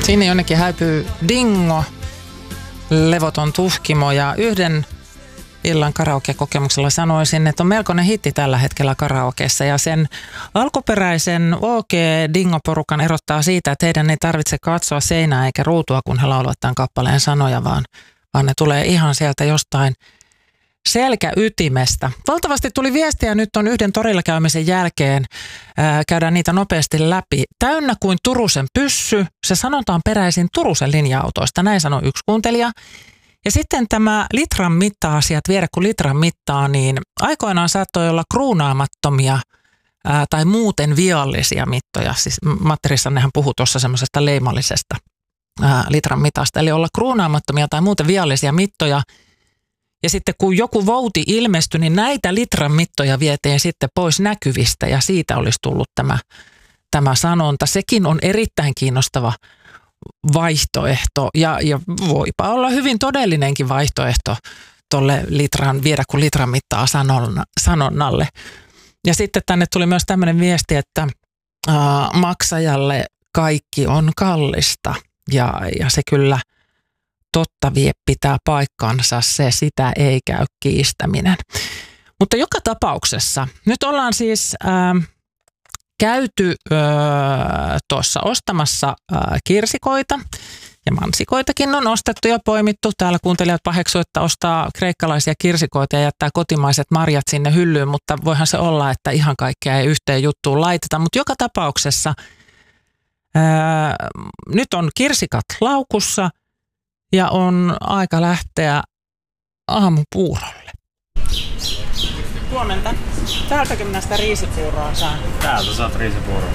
Sinne jonnekin häipyy Dingo, levoton tuhkimo, ja yhden illan karaoke-kokemuksella sanoisin, että on melkoinen hitti tällä hetkellä karaokeessa, ja sen alkuperäisen OK-Dingo-porukan erottaa siitä, että heidän ei tarvitse katsoa seinää eikä ruutua, kun he laulavat tämän kappaleen sanoja, vaan ne tulee ihan sieltä jostain selkäytimestä. Valtavasti tuli viestiä nyt on yhden torilla käymisen jälkeen. Käydään niitä nopeasti läpi. Täynnä kuin Turusen pyssy. Se sanonta on peräisin Turusen linja-autoista. Näin sanoi yksi kuuntelija. Ja sitten tämä litran mitta-asiat, viedä kun litran mittaa, niin aikoinaan saattoi olla kruunaamattomia tai muuten viallisia mittoja. Siis Matti Rissanenhan puhui tuossa semmoisesta leimallisesta litran mitasta. Eli olla kruunaamattomia tai muuten viallisia mittoja. Ja sitten kun joku vouti ilmestyi, niin näitä litran mittoja vietiin sitten pois näkyvistä ja siitä olisi tullut tämä sanonta. Sekin on erittäin kiinnostava vaihtoehto ja voipa olla hyvin todellinenkin vaihtoehto tuolle viedä kun litran mittaa sanonnalle. Ja sitten tänne tuli myös tämmöinen viesti, että maksajalle kaikki on kallista ja se kyllä totta vie pitää paikkansa, sitä ei käy kiistäminen. Mutta joka tapauksessa, nyt ollaan siis käyty tuossa ostamassa kirsikoita ja mansikoitakin on ostettu ja poimittu. Täällä kuuntelijat paheksu, että ostaa kreikkalaisia kirsikoita ja jättää kotimaiset marjat sinne hyllyyn, mutta voihan se olla, että ihan kaikkea ei yhteen juttuun laiteta. Mutta joka tapauksessa nyt on kirsikat laukussa. Ja on aika lähteä aamupuurolle. Huomenta. Täältäkö minä sitä riisipuuroa saan? Täältä saat riisipuuroa.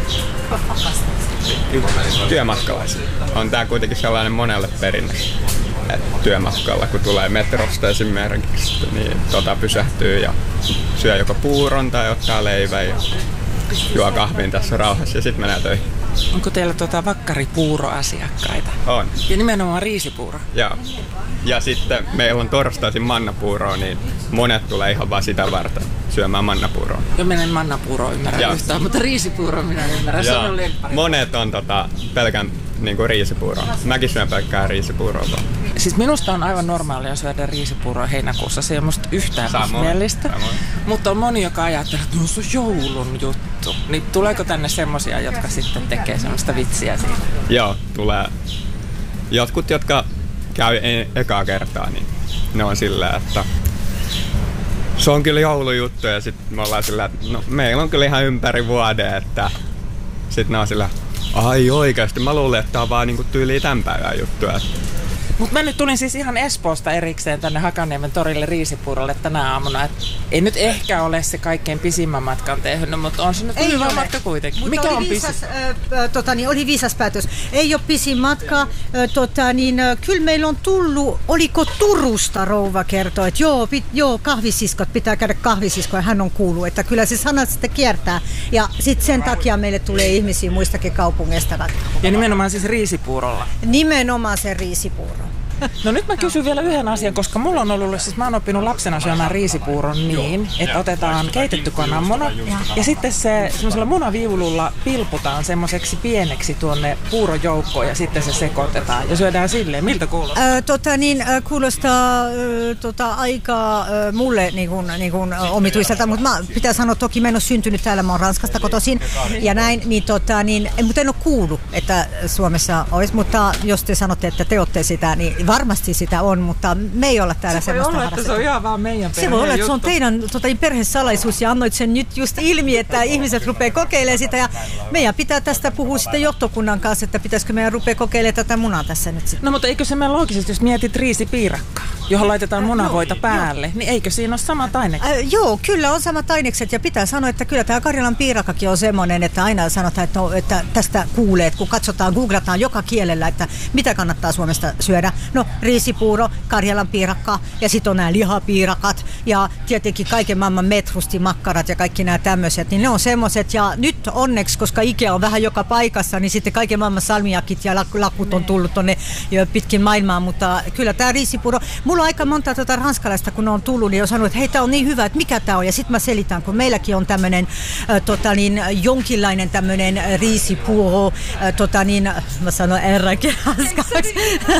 Työmatkalaisia. On tää kuitenkin sellainen monelle perinne. Työmatkalla, kun tulee metrosta esimerkiksi, niin pysähtyy ja syö joko puuron tai ottaa leivän ja juo kahvin tässä rauhassa ja sitten menee töihin. Onko teillä vakkaripuuroasiakkaita? On. Ja nimenomaan riisipuuro? Joo. Ja sitten meillä on torstaisin mannapuuroa, niin monet tulee ihan vaan sitä varten syömään mannapuuroa. Jo menen mannapuuroa ymmärrän yhtään, mutta riisipuuroa minä ymmärrän. Se on lemppari. Monet on pelkän riisipuuroa. Mäkin syön pelkkää riisipuuroa. Siis minusta on aivan normaalia syödä riisipuuroa heinäkuussa. Se ei ole musta yhtään ihmeellistä. Mutta on moni, joka ajattelee, että se on joulun juttu. Niin tuleeko tänne semmosia, jotka sitten tekee semmoista vitsiä siitä? Joo, tulee. Jotkut, jotka käy ekaa kertaa, niin ne on silleen, että se on kyllä joulujuttu. Ja sitten me ollaan silleen, että no, meillä on kyllä ihan ympäri vuoden, että sitten ne on silleen, ai oikeasti, mä luulen, että tää on vaan tyyliin tämän päivän juttuja. Mutta mä nyt tulin siis ihan Espoosta erikseen tänne Hakaniemen torille riisipuurolle tänä aamuna. Et ei nyt ehkä ole se kaikkein pisimmän matkan tehnyt, mutta on se nyt hyvä matka kuitenkin. Mutta mikä on pisin? Oli viisas päätös. Ei ole pisin matka. Kyllä meillä on tullut, oliko Turusta rouva kertoi, että joo, kahvisiskot, pitää käydä kahvisiskoja. Hän on kuullut, että kyllä se sana sitten kiertää. Ja sitten sen takia meille tulee ihmisiä muistakin kaupungeista. Ja nimenomaan siis riisipuurolla? Nimenomaan se riisipuuro. No nyt mä kysyn vielä yhden asian, koska mulla on ollut, siis mä oon oppinut lapsena syömään riisipuuron niin, että otetaan keitetty kananmuna ja sitten se semmoisella munaviululla pilputaan semmoiseksi pieneksi tuonne puurojoukkoon ja sitten se sekoitetaan ja syödään silleen. Miltä kuulostaa? Kuulostaa aika mulle niin kuin omituiselta, mutta pitää sanoa, toki mä en ole syntynyt täällä, mä oon Ranskasta kotoisin ja näin, mutta en ole kuullut, että Suomessa olisi, mutta jos te sanotte, että te olette sitä, niin varmasti sitä on, mutta me ei olla täällä semmoista harrastettu. Se voi olla, että se on ihan vaan meidän perheen. Se voi olla, että se on teidän perhesalaisuus ja annoit sen nyt just ilmi, että ihmiset rupeaa kokeilemaan sitä ja meidän pitää tästä puhua sitten johtokunnan kanssa, että pitäisikö meidän rupea kokeilemaan tätä munaa tässä nyt sitten. No mutta eikö se mene loogisesti, jos mietit riisipiirakkaa, johon laitetaan munavoita päälle, niin eikö siinä ole samat ainekset? Joo, kyllä on samat ainekset ja pitää sanoa, että kyllä tämä Karjalan piirakkakin on semmoinen, että aina sanotaan, että tästä kuulee, että kun katsotaan, googlataan joka kielellä, että mitä kannattaa Suomesta syödä. No, riisipuuro, Karjalan piirakka ja sitten on nämä lihapiirakat ja tietenkin kaiken maailman metrustimakkarat ja kaikki nämä tämmöiset, niin ne on semmoiset ja nyt onneksi, koska Ikea on vähän joka paikassa, niin sitten kaiken maailman salmiakit ja lakut on tullut tonne pitkin maailmaa, mutta kyllä tämä riisipuuro, mulla mulla on aika monta ranskalaista, kun ne on tullut, niin on sanonut, että hei, tää on niin hyvä, että mikä tää on. Ja sitten mä selitän, kun meilläkin on tämmöinen jonkinlainen tämmöinen riisipuuro, mä sanon R-kin ranskaksi,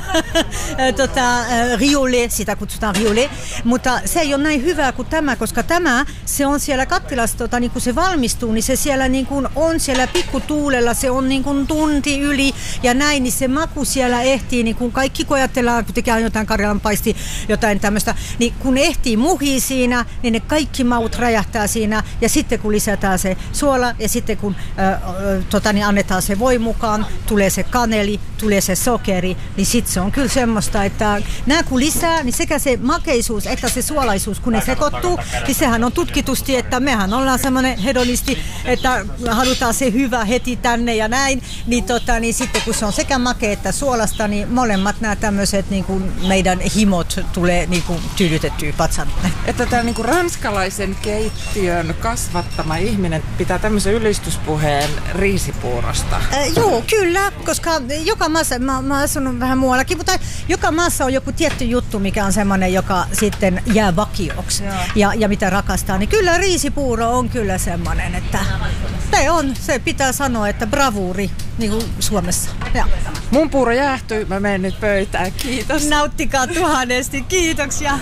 riolet, sitä kutsutaan riolet. Mutta se ei ole näin hyvää kuin tämä, koska tämä, se on siellä kattilassa, niin kun se valmistuu, niin se siellä niin kun on siellä pikkutuulella, se on niin kun tunti yli ja näin, niin se maku siellä ehtii, niin kun kaikki kun ajatellaan, kun tekee jotain karjalanpaisti, jotain tämmöistä, niin kun ehtii muhii siinä, niin ne kaikki maut räjähtää siinä ja sitten kun lisätään se suola ja sitten kun niin annetaan se voi mukaan, tulee se kaneli, tulee se sokeri, niin sitten se on kyllä semmoista, että nämä kun lisää, niin sekä se makeisuus että se suolaisuus, kun ne sekoittuu, niin sehän on tutkitusti, että mehän ollaan semmoinen hedonisti, että halutaan se hyvä heti tänne ja näin, niin sitten kun se on sekä makea että suolasta, niin molemmat nämä tämmöiset niin kuin meidän himot tulee niin kuin tyydytettyä patsan. Että tämä niin kuin ranskalaisen keittiön kasvattama ihminen pitää tämmöisen ylistyspuheen riisipuurosta. Joo, kyllä, koska joka maassa, mä oon asunut vähän muuallakin, mutta joka maassa on joku tietty juttu, mikä on semmoinen, joka sitten jää vakioksi ja mitä rakastaa. Niin kyllä riisipuuro on kyllä semmoinen, että se pitää sanoa, että bravuuri, niin kuin Suomessa. Ja. Mun puuro jäähtyy, mä menen nyt pöytään, kiitos. Nauttikaa tuhannesti, kiitoksia.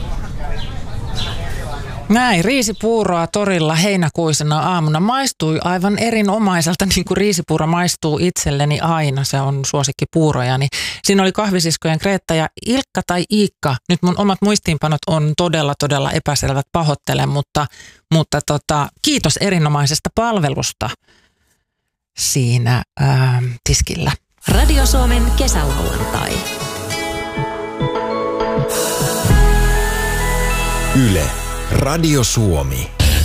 Näin, riisipuuroa torilla heinäkuisena aamuna maistui aivan erinomaiselta, niin kuin riisipuuro maistuu itselleni aina. Se on suosikkipuurojani. Siinä oli kahvisiskojen Kreetta ja Ilkka tai Iikka. Nyt mun omat muistiinpanot on todella epäselvät, pahoittelen, mutta kiitos erinomaisesta palvelusta siinä tiskillä. Radio Suomen kesälauantai. Yle. Radio Suomi.